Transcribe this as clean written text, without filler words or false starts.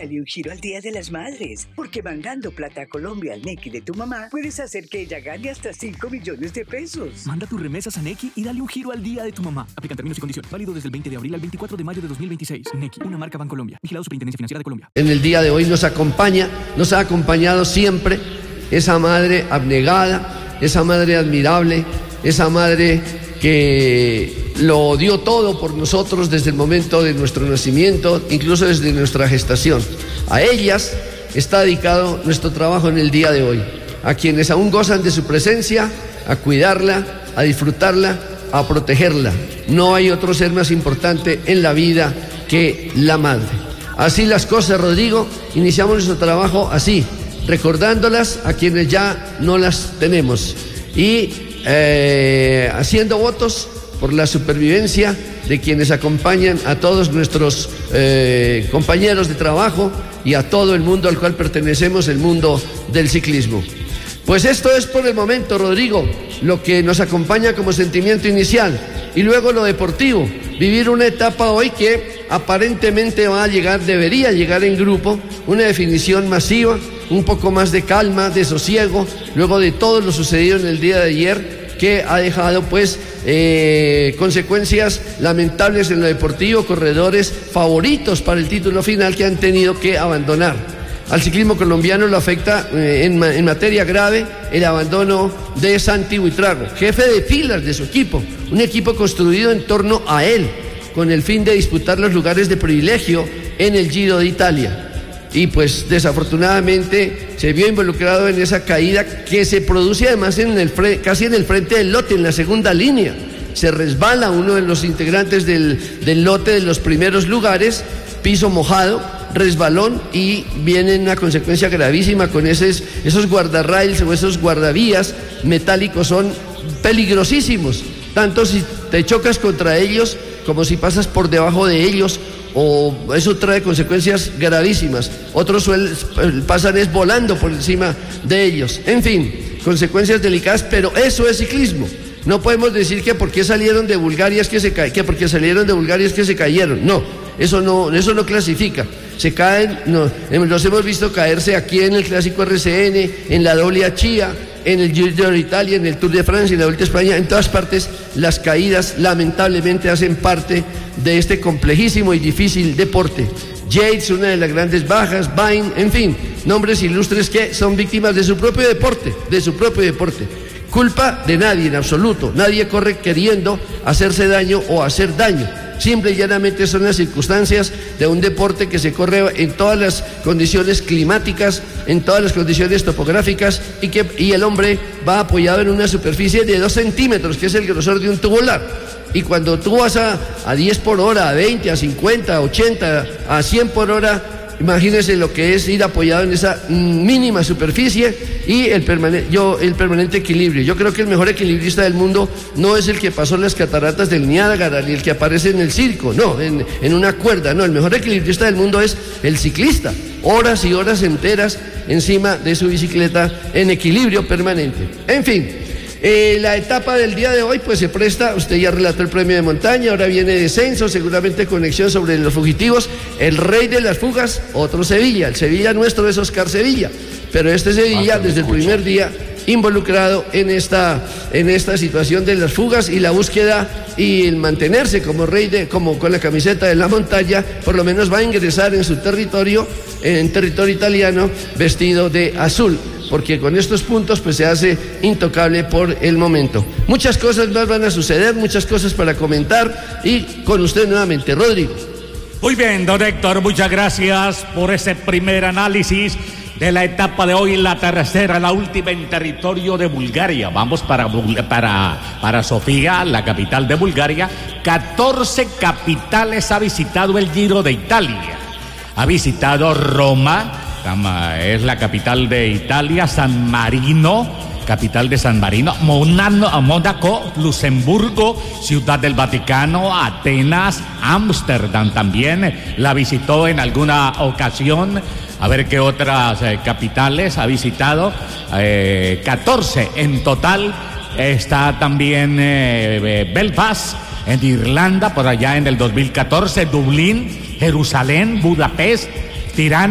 Dale un giro al Día de las Madres, porque mandando plata a Colombia al Nequi de tu mamá, puedes hacer que ella gane hasta 5 millones de pesos. Manda tus remesas a Nequi y dale un giro al Día de tu mamá. Aplican términos y condiciones. Válido desde el 20 de abril al 24 de mayo de 2026. Nequi, una marca Bancolombia. Vigilado Superintendencia Financiera de Colombia. En el día de hoy nos ha acompañado siempre esa madre abnegada, esa madre admirable, esa madre que lo dio todo por nosotros desde el momento de nuestro nacimiento, incluso desde nuestra gestación. A ellas está dedicado nuestro trabajo en el día de hoy, a quienes aún gozan de su presencia, a cuidarla, a disfrutarla, a protegerla. No hay otro ser más importante en la vida que la madre. Así las cosas, Rodrigo, iniciamos nuestro trabajo así, recordándolas a quienes ya no las tenemos y haciendo votos por la supervivencia de quienes acompañan a todos nuestros compañeros de trabajo y a todo el mundo al cual pertenecemos, el mundo del ciclismo. Pues esto es por el momento, Rodrigo, lo que nos acompaña como sentimiento inicial. Y luego lo deportivo, vivir una etapa hoy que aparentemente debería llegar en grupo, una definición masiva, un poco más de calma, de sosiego, luego de todo lo sucedido en el día de ayer, que ha dejado pues consecuencias lamentables en lo deportivo, corredores favoritos para el título final que han tenido que abandonar. Al ciclismo colombiano lo afecta en materia grave el abandono de Santi Buitrago, jefe de filas de su equipo, un equipo construido en torno a él, con el fin de disputar los lugares de privilegio en el Giro de Italia. Y pues desafortunadamente se vio involucrado en esa caída que se produce además casi en el frente del lote, en la segunda línea. Se resbala uno de los integrantes del lote de los primeros lugares, piso mojado, resbalón, y viene una consecuencia gravísima con esos guardarrails o esos guardavías metálicos. Son peligrosísimos, tanto si te chocas contra ellos como si pasas por debajo de ellos, o eso trae consecuencias gravísimas. Otros pasan volando por encima de ellos. En fin, consecuencias delicadas, pero eso es ciclismo. No podemos decir que porque salieron de Bulgaria es que se cayeron. No, eso no clasifica. Se caen, los hemos visto caerse aquí en el Clásico RCN, en la doble Achía, en el Giro de Italia, en el Tour de Francia, en la Vuelta a España. En todas partes las caídas lamentablemente hacen parte de este complejísimo y difícil deporte. Yates, una de las grandes bajas, Bain, en fin, nombres ilustres que son víctimas de su propio deporte. Culpa de nadie en absoluto. Nadie corre queriendo hacerse daño o hacer daño. Simple y llanamente son las circunstancias de un deporte que se corre en todas las condiciones climáticas, en todas las condiciones topográficas, y el hombre va apoyado en una superficie de 2 centímetros, que es el grosor de un tubular. Y cuando tú vas a 10 por hora, a 20, a 50, a 80, a 100 por hora, imagínense lo que es ir apoyado en esa mínima superficie y el permanente equilibrio. Yo creo que el mejor equilibrista del mundo no es el que pasó las cataratas del Niágara ni el que aparece en el circo, no, en una cuerda, no. El mejor equilibrista del mundo es el ciclista, horas y horas enteras encima de su bicicleta en equilibrio permanente. En fin, la etapa del día de hoy pues se presta, usted ya relató el premio de montaña, ahora viene descenso, seguramente conexión sobre los fugitivos. El rey de las fugas, otro Sevilla, el Sevilla nuestro es Oscar Sevilla, pero este Sevilla desde el primer día involucrado en esta situación de las fugas y la búsqueda y el mantenerse como rey como con la camiseta de la montaña, por lo menos va a ingresar en su territorio, en territorio italiano, vestido de azul, porque con estos puntos pues se hace intocable por el momento. Muchas cosas más van a suceder, muchas cosas para comentar, y con usted nuevamente, Rodrigo. Muy bien, don Héctor, muchas gracias por ese primer análisis de la etapa de hoy, la tercera, la última en territorio de Bulgaria. Vamos para Sofía, la capital de Bulgaria. 14 capitales ha visitado el Giro de Italia. Ha visitado Roma, es la capital de Italia, San Marino, capital de San Marino, Mónaco, Luxemburgo, Ciudad del Vaticano, Atenas, Ámsterdam también la visitó en alguna ocasión. A ver qué otras capitales ha visitado, 14 en total. Está también Belfast, en Irlanda, por allá en el 2014, Dublín, Jerusalén, Budapest, Tirana.